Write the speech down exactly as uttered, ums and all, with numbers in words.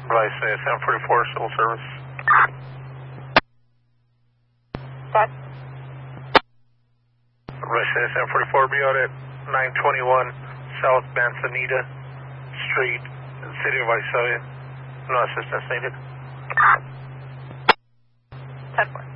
Bryce, uh, seven forty-four, civil service. That. Bryce, uh, seven forty-four, be out at nine twenty-one South Manzanita Street, City of Visalia. No assistance needed. ten four.